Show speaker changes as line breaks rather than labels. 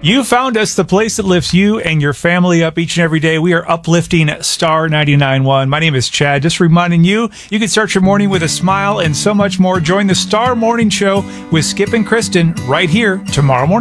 You found us, the place that lifts you and your family up each and every day. We are uplifting Star 99.1. My name is Chad. Just reminding you, you can start your morning with a smile and so much more. Join the Star Morning Show with Skip and Kristen right here tomorrow morning.